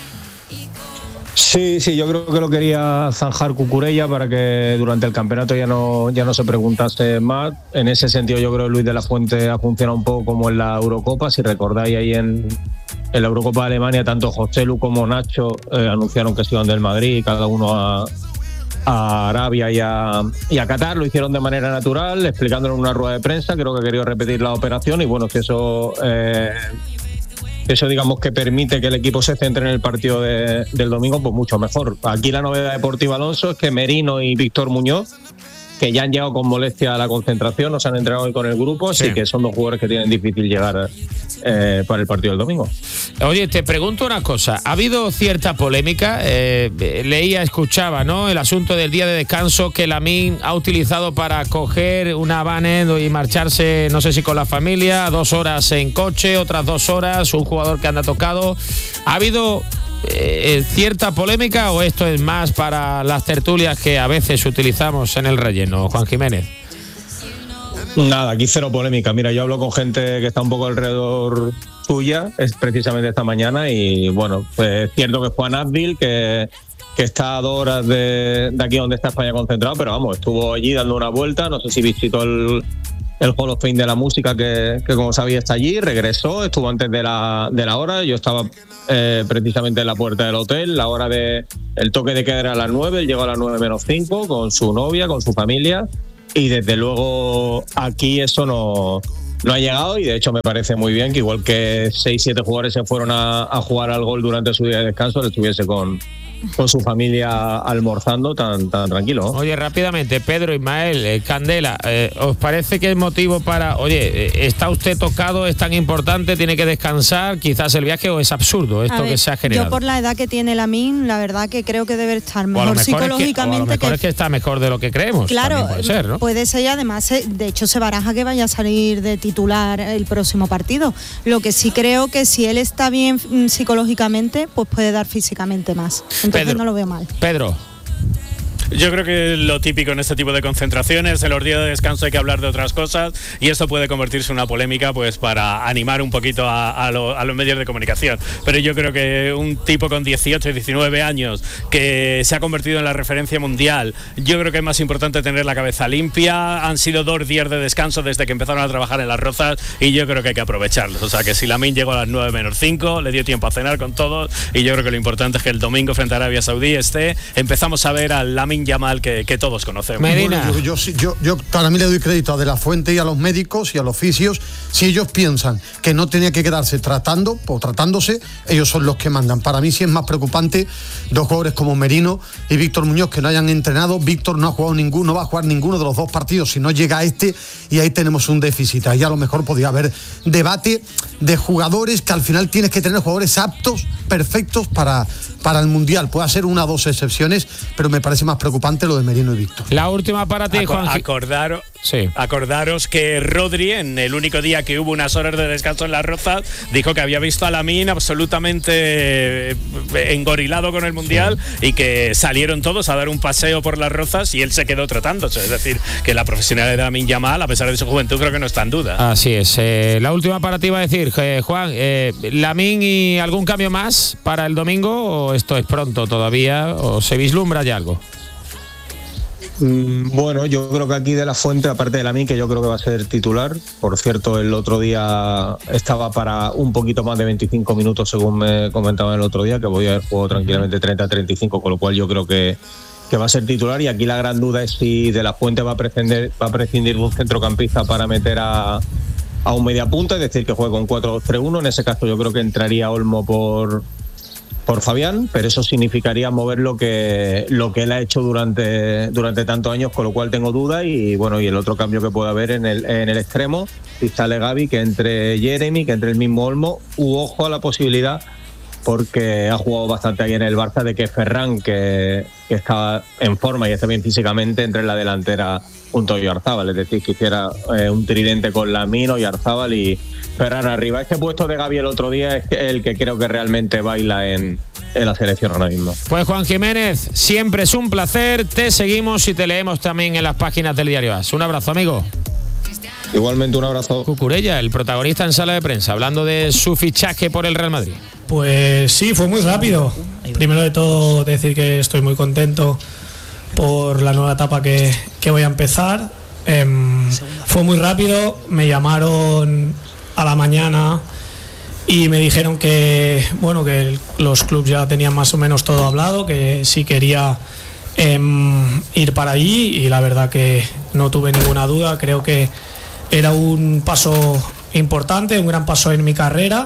D: Sí, sí, yo creo que lo quería zanjar Cucurella para que durante el campeonato ya no, ya no se preguntase más. En ese sentido yo creo que Luis de la Fuente ha funcionado un poco como en la Eurocopa. Si recordáis, ahí en, en la Eurocopa de Alemania, tanto José Lu como Nacho eh, anunciaron que se iban del Madrid, cada uno a, a Arabia y a, y a Qatar. Lo hicieron de manera natural, explicándolo en una rueda de prensa. Creo que ha querido repetir la operación y bueno, que eso... Eh, Eso, digamos, que permite que el equipo se centre en el partido de, del domingo, pues mucho mejor. Aquí la novedad deportiva, Alonso, es que Merino y Víctor Muñoz, que ya han llegado con molestia a la concentración, no se han entrenado hoy con el grupo, así sí. que son dos jugadores que tienen difícil llegar eh, para el partido del domingo.
C: Oye, te pregunto una cosa, ¿ha habido cierta polémica? Eh, leía, escuchaba, ¿no?, el asunto del día de descanso que Lamine ha utilizado para coger una van y marcharse, no sé si con la familia, dos horas en coche, otras dos horas, un jugador que anda tocado. ¿Ha habido Eh, cierta polémica o esto es más para las tertulias que a veces utilizamos en el relleno, Juan Jiménez?
D: Nada, aquí cero polémica. Mira, yo hablo con gente que está un poco alrededor suya, es precisamente esta mañana, y bueno, pues es cierto que Juan Abdil, que, que está a dos horas de, de aquí donde está España concentrado, pero vamos, estuvo allí dando una vuelta, no sé si visitó el el Hall of Fame de la música, que, que como sabía está allí, regresó, estuvo antes de la, de la hora. Yo estaba eh, precisamente en la puerta del hotel, la hora de el toque de queda era a las nueve, él llegó a las nueve menos cinco con su novia, con su familia, y desde luego aquí eso no, no ha llegado, y de hecho me parece muy bien que igual que seis, siete jugadores se fueron a, a jugar al gol durante su día de descanso, él estuviese con... con su familia almorzando tan, tan tranquilo.
C: Oye, rápidamente, Pedro, Ismael, eh, Candela, eh, ¿os parece que es motivo para, oye, eh, está usted tocado, es tan importante, tiene que descansar, quizás el viaje, o es absurdo esto ver, que se ha generado?
J: Yo por la edad que tiene Lamine, la verdad que creo que debe estar mejor, mejor psicológicamente.
C: Es que, o a lo mejor que... es que está mejor de lo que creemos.
J: Claro,
C: puede ser, ¿no?
J: Puede ser, y además, de hecho se baraja que vaya a salir de titular el próximo partido. Lo que sí creo que si él está bien psicológicamente, pues puede dar físicamente más. Entonces
C: Pedro,
J: no lo veo mal.
C: Pedro.
F: Yo creo que lo típico en este tipo de concentraciones, en los días de descanso hay que hablar de otras cosas y esto puede convertirse en una polémica pues para animar un poquito a, a, lo, a los medios de comunicación. Pero yo creo que un tipo con dieciocho y diecinueve años que se ha convertido en la referencia mundial, yo creo que es más importante tener la cabeza limpia. Han sido dos días de descanso desde que empezaron a trabajar en Las Rozas y yo creo que hay que aprovecharlos. O sea que si Lamine llegó a las nueve menos cinco, le dio tiempo a cenar con todos y yo creo que lo importante es que el domingo frente a Arabia Saudí esté, empezamos a ver al Lamine Yamal que, que todos conocemos.
I: Medina. Bueno, yo, yo, yo, yo para mí le doy crédito a De La Fuente y a los médicos y a los fisios. Si ellos piensan que no tenía que quedarse tratando o tratándose, ellos son los que mandan. Para mí sí es más preocupante dos jugadores como Merino y Víctor Muñoz que no hayan entrenado. Víctor no ha jugado ninguno, no va a jugar ninguno de los dos partidos si no llega a este, y ahí tenemos un déficit. Ahí a lo mejor podría haber debate de jugadores que al final tienes que tener jugadores aptos, perfectos para, para el Mundial. Puede ser una o dos excepciones, pero me parece más preocupante lo de Merino y Víctor.
C: La última para ti, Juan.
F: Acordaros,
C: sí.
F: acordaros que Rodri, en el único día que hubo unas horas de descanso en Las Rozas, dijo que había visto a Lamine absolutamente engorilado con el Mundial sí. y que salieron todos a dar un paseo por Las Rozas y él se quedó tratándose. Es decir, que la profesionalidad de Lamine Yamal, a pesar de su juventud, creo que no está en duda.
C: Así es. Eh, la última para ti iba a decir, eh, Juan, eh, Lamine, ¿y algún cambio más para el domingo o esto es pronto todavía o se vislumbra ya algo?
D: Bueno, yo creo que aquí De La Fuente, aparte de Lamine, que yo creo que va a ser titular. Por cierto, el otro día estaba para un poquito más de veinticinco minutos, según me comentaban el otro día, que podía haber jugado tranquilamente treinta a treinta y cinco, con lo cual yo creo que, que va a ser titular. Y aquí la gran duda es si De La Fuente va a prescindir, va a prescindir de un centrocampista para meter a, a un mediapunta, es decir, que juegue con cuatro dos tres uno. En ese caso yo creo que entraría Olmo por... por Fabián, pero eso significaría mover lo que lo que él ha hecho durante durante tantos años, con lo cual tengo dudas. Y bueno, y el otro cambio que puede haber en el en el extremo, si sale Gavi, que entre Jeremy, que entre el mismo Olmo, u ojo a la posibilidad, porque ha jugado bastante ahí en el Barça, de que Ferran, que, que está en forma y está bien físicamente, entre en la delantera junto a Oyarzábal, es decir, que hiciera eh, un tridente con Lamine, Oyarzábal y Ferran arriba. Este puesto de Gavi el otro día es el que creo que realmente baila en, en la selección ahora mismo.
C: Pues Juan Jiménez, siempre es un placer, te seguimos y te leemos también en las páginas del Diario As. Un abrazo, amigo.
D: Igualmente, un abrazo.
C: Cucurella, el protagonista en sala de prensa, hablando de su fichaje por el Real Madrid.
H: Pues sí, fue muy rápido. Primero de todo, decir que estoy muy contento por la nueva etapa que, que voy a empezar. Eh, fue muy rápido, me llamaron a la mañana y me dijeron que bueno que el, los clubes ya tenían más o menos todo hablado, que sí quería eh, ir para allí, y la verdad que no tuve ninguna duda. Creo que era un paso importante, un gran paso en mi carrera.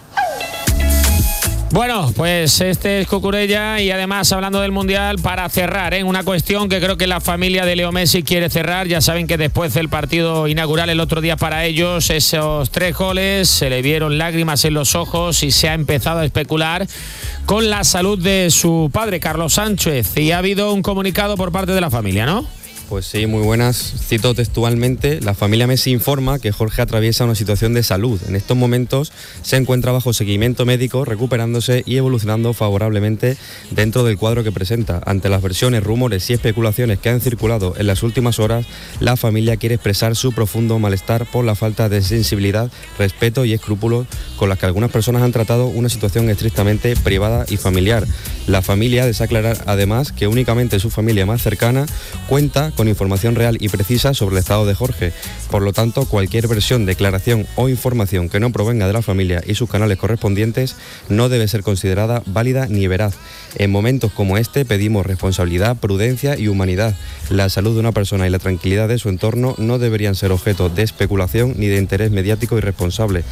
C: Bueno, pues este es Cucurella, y además hablando del Mundial, para cerrar, ¿eh? una cuestión que creo que la familia de Leo Messi quiere cerrar. Ya saben que después del partido inaugural el otro día para ellos, esos tres goles, se le vieron lágrimas en los ojos y se ha empezado a especular con la salud de su padre, Carlos Sánchez, y ha habido un comunicado por parte de la familia, ¿no?
K: Pues sí, muy buenas. Cito textualmente: la familia Messi informa que Jorge atraviesa una situación de salud. En estos momentos se encuentra bajo seguimiento médico, recuperándose y evolucionando favorablemente dentro del cuadro que presenta. Ante las versiones, rumores y especulaciones que han circulado en las últimas horas, la familia quiere expresar su profundo malestar por la falta de sensibilidad, respeto y escrúpulos con las que algunas personas han tratado una situación estrictamente privada y familiar. La familia desea aclarar además que únicamente su familia más cercana cuenta con información real y precisa sobre el estado de Jorge. Por lo tanto, cualquier versión, declaración o información que no provenga de la familia y sus canales correspondientes no debe ser considerada válida ni veraz. En momentos como este pedimos responsabilidad, prudencia y humanidad. La salud de una persona y la tranquilidad de su entorno no deberían ser objeto de especulación ni de interés mediático irresponsable.